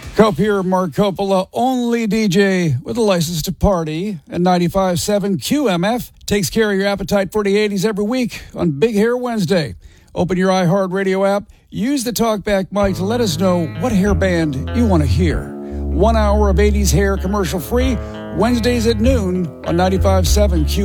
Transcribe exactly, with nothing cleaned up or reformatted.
Cope here, Mark Coppola, only D J with a license to party. And ninety-five point seven Q M F takes care of your appetite for the eighties every week on Big Hair Wednesday. Open your iHeartRadio app, use the talkback mic to let us know what hair band you want to hear. One hour of eighties hair commercial free, Wednesdays at noon on ninety-five point seven Q M F.